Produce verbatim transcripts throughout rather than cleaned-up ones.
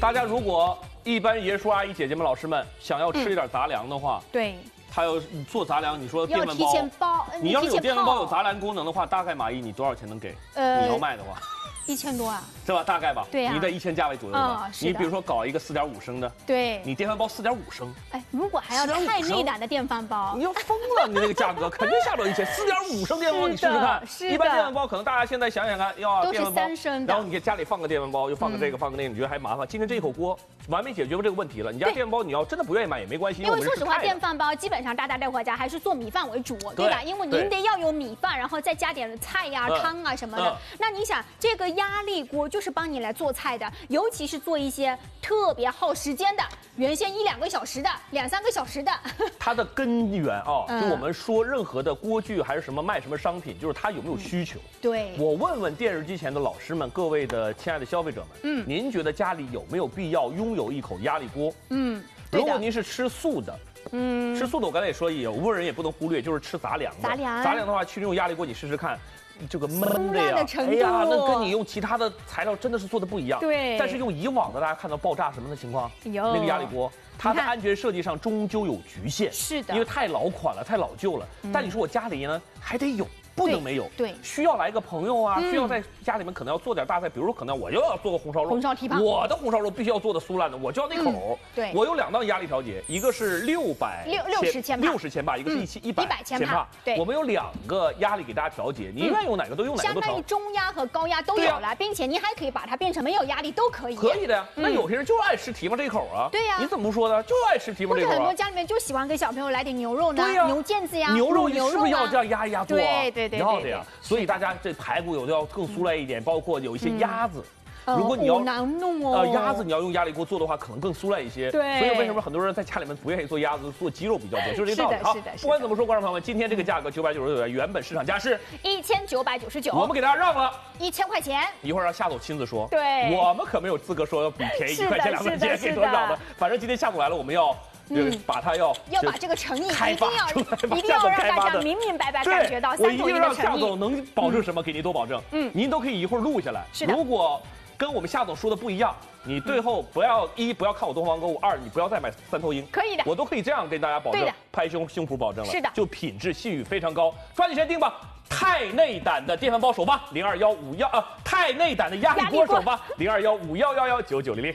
大家如果一般爷叔阿姨姐姐们老师们想要吃一点杂粮的话， 对。 他要做杂粮，你说电饭煲， 要提前包， 你要是有电饭煲有杂粮功能的话，大概马姨你多少钱能给？呃，你要卖的话， 一千多啊， 是吧？大概吧， 对呀， 你在一千价位左右吧。 嗯，是你比如说搞一个四点五升的， 对， 你电饭煲四点五升， 哎，如果还要太内胆的电饭煲， 你要疯了，你那个价格肯定下不了一千。四点五升电饭煲你试试看，一般电饭煲可能大家现在想想看，要电饭煲，然后你给家里放个电饭煲，又放个这个放个那个，你觉得还麻烦。今天这一口锅完美解决了这个问题了。你家电饭煲你要真的不愿意买也没关系， 因为说实话，电饭煲基本上大家带回家还是做米饭为主，对吧？因为您得要有米饭，然后再加点菜呀、汤啊什么的。那你想，这个压力锅就是帮你来做菜的，尤其是做一些特别耗时间的，原先一两个小时的、两三个小时的。 它的根源啊，就我们说任何的锅具还是什么卖什么商品，就是它有没有需求。 对， 我问问电视机前的老师们，各位的亲爱的消费者们，嗯，您觉得家里有没有必要拥有一口压力锅？嗯，如果您是吃素的。 嗯，吃素的我刚才也说，有部分人也不能忽略，就是吃杂粮的。 杂粮， 杂粮的话，去用压力锅你试试看，这个焖的呀，哎呀，那跟你用其他的材料真的是做的不一样。 对， 但是用以往的大家看到爆炸什么的情况，那个压力锅，它的安全设计上终究有局限。 是的， 因为太老款了，太老旧了。但你说我家里呢，还得有。 不能没有， 对， 需要来个朋友啊，需要在家里面可能要做点大菜，比如说可能我又要做个红烧肉， 红烧蹄膀， 我的红烧肉必须要做的酥烂的，我就要那口。 对， 我有两档压力调节，一个是六百六六十千帕， 六十千帕，一个是一千一百千帕。 对， 我们有两个压力给大家调节，你愿意用哪个都用哪个都调。 相当于中压和高压都有了，并且你还可以把它变成没有压力都可以。 可以的呀，那有些人就爱吃蹄膀这一口啊。 对呀， 你怎么不说呢？就爱吃蹄膀这一口。 或者很多家里面就喜欢给小朋友来点牛肉呢，牛腱子呀， 牛肉你是不是要这样压一压做？ 对对对， 要的呀。 所以大家这排骨有的要更酥烂一点，包括有一些鸭子，如果你要难弄哦， 呃鸭子你要用压力锅做的话，可能更酥烂一些。 对， 所以为什么很多人在家里面不愿意做鸭子，做鸡肉比较多，就是这道理。 好， 不管怎么说，观众朋友们，今天这个价格九百九十九元，原本市场价是一千九百九十九， 我们给大家让了一千块钱。 一会儿让夏总亲自说， 对， 我们可没有资格说要比便宜一块钱两块钱给多少的，反正今天夏总来了，我们要。 嗯，把它要要把这个诚意一定要一定要让大家明明白白感觉到三头鹰的诚意。 我一定让夏总能保证什么，给您多保证。嗯，您都可以一会儿录下来。 是的。 如果跟我们夏总说的不一样，你最后不要一不要看我东方购物，二你不要再买三头鹰。 可以的， 我都可以这样跟大家保证，拍胸胸脯保证了。 是的， 就品质信誉非常高，抓紧时间订吧。太内胆的电饭煲首发零二幺五幺啊，太内胆的压力锅首发零二幺五幺幺幺九九零零。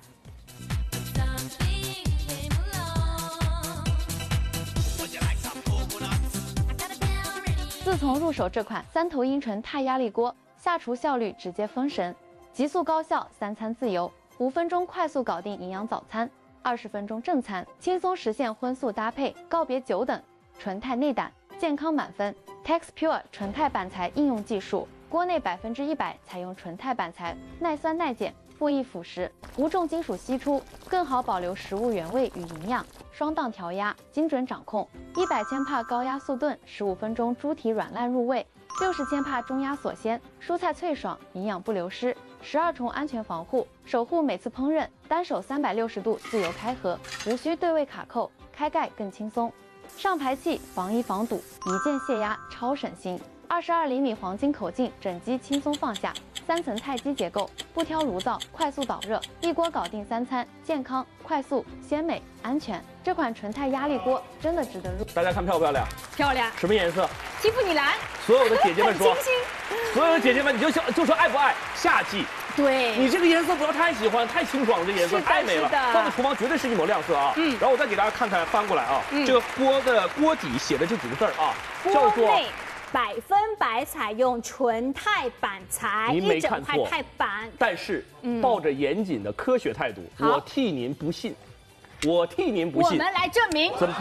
自从入手这款三头鹰纯钛压力锅，下厨效率直接封神，极速高效，三餐自由，五分钟快速搞定营养早餐，二十分钟正餐，轻松实现荤素搭配，告别久等。纯钛内胆，健康满分 ，TexPure 纯钛板材应用技术，锅内百分之一百采用纯钛板材，耐酸耐碱，不易腐蚀，无重金属析出，更好保留食物原味与营养。 双档调压，精准掌控，一百千帕高压速炖，十五分钟猪蹄软烂入味；六十千帕中压锁鲜，蔬菜脆爽，营养不流失。十二重安全防护，守护每次烹饪，单手三百六十度自由开合，无需对位卡扣，开盖更轻松。上排气防溢防堵，一键泄压，超省心。二十二厘米黄金口径，整机轻松放下。 三层菜基结构，不挑炉灶，快速导热，一锅搞定三餐，健康、快速、鲜美、安全。这款纯钛压力锅真的值得入。 大家看漂不漂亮？ 漂亮。 什么颜色？ 蒂芙尼蓝。 所有的姐姐们说， 清新。 所有的姐姐们，你就想就说爱不爱？夏季。 对。 你这个颜色不要太喜欢，太清爽了，这颜色太美了，放在厨房绝对是一抹亮色啊。嗯。然后我再给大家看看，翻过来啊，嗯、这个锅的锅底写的这几个字啊，叫做。 百分百采用纯钛板材， 您没看错， 钛板。 但是、嗯、抱着严谨的科学态度，我替您不信，我替您不信。 我们来证明。 怎么？